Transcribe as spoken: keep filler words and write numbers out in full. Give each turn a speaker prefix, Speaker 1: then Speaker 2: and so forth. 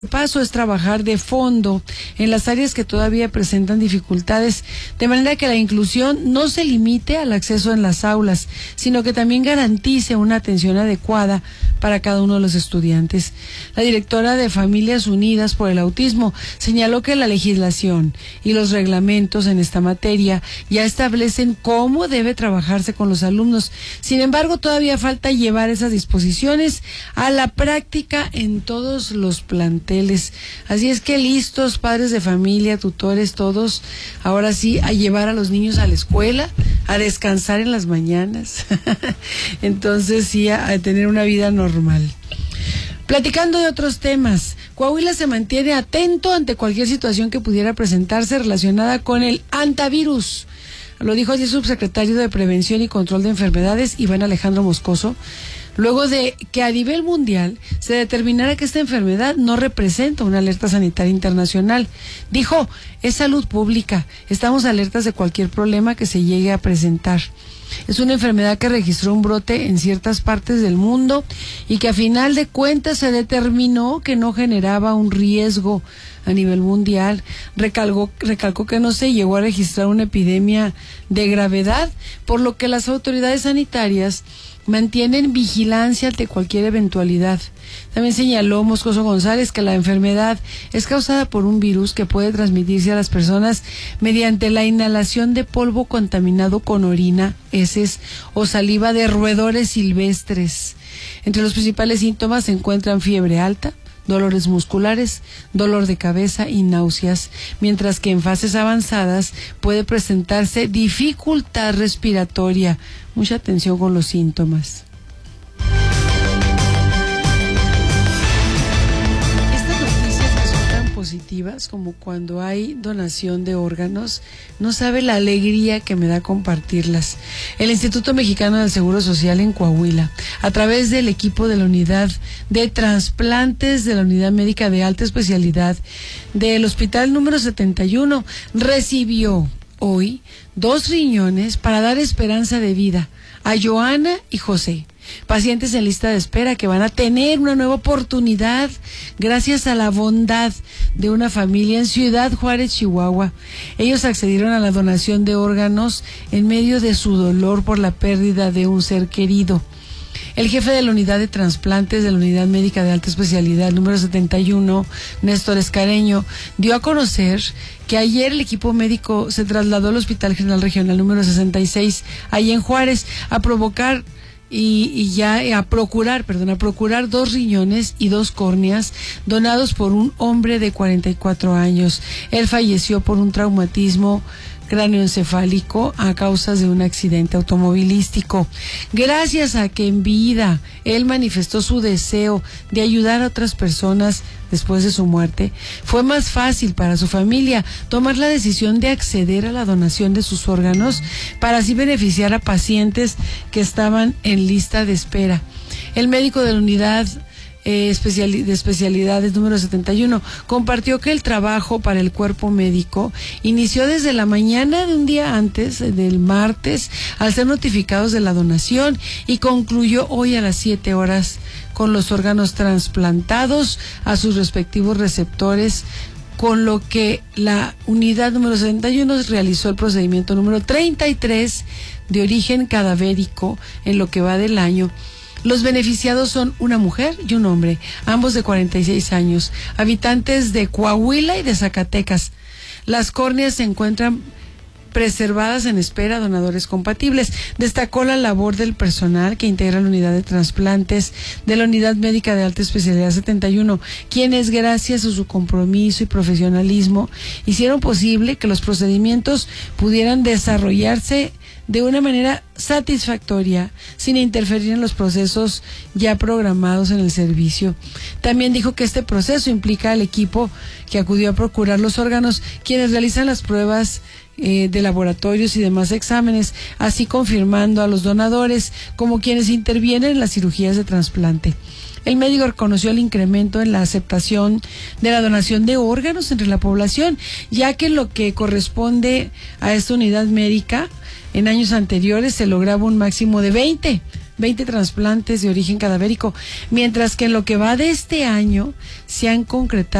Speaker 1: paso es trabajar de fondo en las áreas que todavía presentan dificultades, de manera que la inclusión no se limite al acceso en las aulas, sino que también garantice una atención adecuada para cada uno de los estudiantes. La directora de Familias Unidas por el Autismo señaló que la legislación y los reglamentos en esta materia ya establecen cómo debe trabajarse con los alumnos. Sin embargo, todavía falta llevar esas disposiciones a la práctica en todos los planteles. Así es que listos, padres de familia, tutores, todos, ahora sí, a llevar a los niños a la escuela, a descansar en las mañanas. Entonces sí, a, a tener una vida normal. Platicando de otros temas, Coahuila se mantiene atento ante cualquier situación que pudiera presentarse relacionada con el antivirus. Lo dijo el subsecretario de Prevención y Control de Enfermedades, Iván Alejandro Moscoso, luego de que a nivel mundial se determinara que esta enfermedad no representa una alerta sanitaria internacional. Dijo, es salud pública, estamos alertas de cualquier problema que se llegue a presentar. Es una enfermedad que registró un brote en ciertas partes del mundo y que a final de cuentas se determinó que no generaba un riesgo a nivel mundial. Recalcó, recalcó que no se llegó a registrar una epidemia de gravedad, por lo que las autoridades sanitarias mantienen vigilancia ante cualquier eventualidad. También señaló Moscoso González que la enfermedad es causada por un virus que puede transmitirse a las personas mediante la inhalación de polvo contaminado con orina, heces o saliva de roedores silvestres. Entre los principales síntomas se encuentran fiebre alta, dolores musculares, dolor de cabeza y náuseas, mientras que en fases avanzadas puede presentarse dificultad respiratoria. Mucha atención con los síntomas. Estas noticias que son tan positivas como cuando hay donación de órganos, no sabe la alegría que me da compartirlas. El Instituto Mexicano del Seguro Social en Coahuila, a través del equipo de la unidad de trasplantes de la Unidad Médica de Alta Especialidad del Hospital número setenta y uno, recibió hoy dos riñones para dar esperanza de vida a Joana y José, pacientes en lista de espera que van a tener una nueva oportunidad gracias a la bondad de una familia en Ciudad Juárez, Chihuahua. Ellos accedieron a la donación de órganos en medio de su dolor por la pérdida de un ser querido. El jefe de la unidad de trasplantes de la Unidad Médica de Alta Especialidad número setenta y uno, Néstor Escareño, dio a conocer que ayer el equipo médico se trasladó al Hospital General Regional número sesenta y seis, ahí en Juárez, a provocar y, y ya a procurar, perdón, a procurar dos riñones y dos córneas donados por un hombre de cuarenta y cuatro años. Él falleció por un traumatismo cráneoencefálico a causa de un accidente automovilístico. Gracias a que en vida él manifestó su deseo de ayudar a otras personas después de su muerte, fue más fácil para su familia tomar la decisión de acceder a la donación de sus órganos para así beneficiar a pacientes que estaban en lista de espera. El médico de la unidad Eh, especial, de especialidades número setenta y uno compartió que el trabajo para el cuerpo médico inició desde la mañana de un día antes, del martes, al ser notificados de la donación, y concluyó hoy a las siete horas con los órganos trasplantados a sus respectivos receptores, con lo que la unidad número setenta y uno realizó el procedimiento número treinta y tres de origen cadavérico en lo que va del año. Los beneficiados son una mujer y un hombre, ambos de cuarenta y seis años, habitantes de Coahuila y de Zacatecas. Las córneas se encuentran preservadas en espera a donadores compatibles. Destacó la labor del personal que integra la unidad de trasplantes de la Unidad Médica de Alta Especialidad setenta y uno, quienes gracias a su compromiso y profesionalismo hicieron posible que los procedimientos pudieran desarrollarse de una manera satisfactoria, sin interferir en los procesos ya programados en el servicio. También dijo que este proceso implica al equipo que acudió a procurar los órganos, quienes realizan las pruebas eh, de laboratorios y demás exámenes, así confirmando a los donadores como quienes intervienen en las cirugías de trasplante. El médico reconoció el incremento en la aceptación de la donación de órganos entre la población, ya que lo que corresponde a esta unidad médica, en años anteriores se lograba un máximo de veinte veinte trasplantes de origen cadavérico, mientras que en lo que va de este año se han concretado